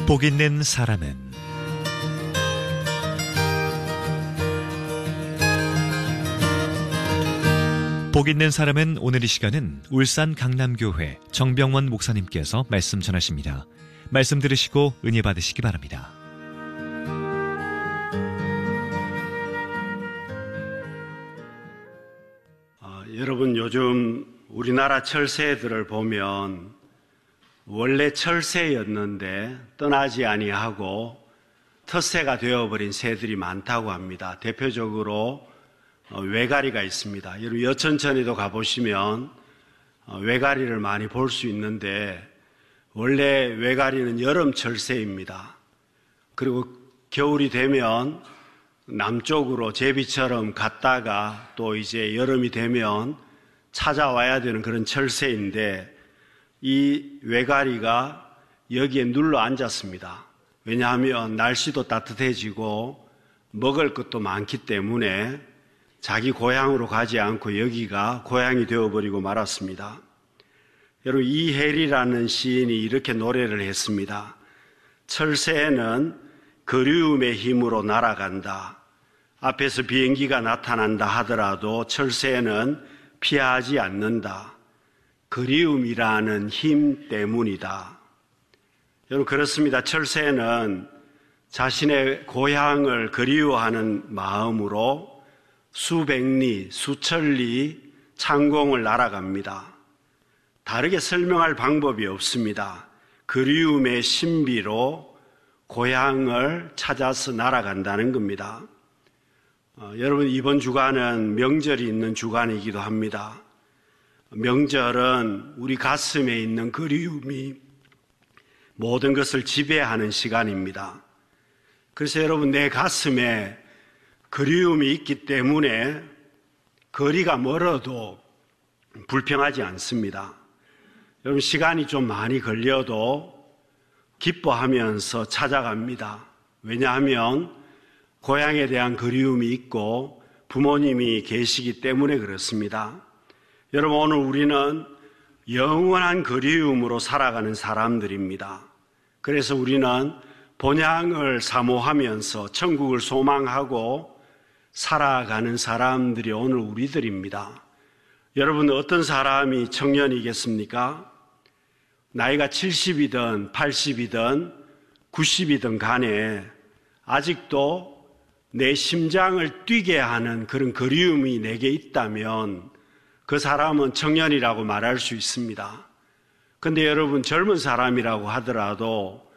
복 있는 사람은 복 있는 사람은 오늘 이 시간은 울산 강남교회 정병원 목사님께서 말씀 전하십니다. 말씀 들으시고 은혜 받으시기 바랍니다. 여러분, 요즘 우리나라 철새들을 보면 원래 철새였는데 떠나지 아니하고 텃새가 되어버린 새들이 많다고 합니다. 대표적으로 외가리가 있습니다. 여러분, 여천천에도 가보시면 외가리를 많이 볼 수 있는데 원래 외가리는 여름 철새입니다. 그리고 겨울이 되면 남쪽으로 제비처럼 갔다가 또 이제 여름이 되면 찾아와야 되는 그런 철새인데 이 외가리가 여기에 눌러 앉았습니다. 왜냐하면 날씨도 따뜻해지고 먹을 것도 많기 때문에 자기 고향으로 가지 않고 여기가 고향이 되어버리고 말았습니다. 여러분, 이혜리라는 시인이 이렇게 노래를 했습니다. 철새는 그리움의 힘으로 날아간다. 앞에서 비행기가 나타난다 하더라도 철새는 피하지 않는다. 그리움이라는 힘 때문이다. 여러분, 그렇습니다. 철새는 자신의 고향을 그리워하는 마음으로 수백리, 수천리 창공을 날아갑니다. 다르게 설명할 방법이 없습니다. 그리움의 신비로 고향을 찾아서 날아간다는 겁니다. 여러분, 이번 주간은 명절이 있는 주간이기도 합니다. 명절은 우리 가슴에 있는 그리움이 모든 것을 지배하는 시간입니다. 그래서 여러분, 내 가슴에 그리움이 있기 때문에 거리가 멀어도 불평하지 않습니다. 여러분, 시간이 좀 많이 걸려도 기뻐하면서 찾아갑니다. 왜냐하면 고향에 대한 그리움이 있고 부모님이 계시기 때문에 그렇습니다. 여러분, 오늘 우리는 영원한 그리움으로 살아가는 사람들입니다. 그래서 우리는 본향을 사모하면서 천국을 소망하고 살아가는 사람들이 오늘 우리들입니다. 여러분, 어떤 사람이 청년이겠습니까? 나이가 70이든 80이든 90이든 간에 아직도 내 심장을 뛰게 하는 그런 그리움이 내게 있다면 그 사람은 청년이라고 말할 수 있습니다. 근데 여러분, 젊은 사람이라고 하더라도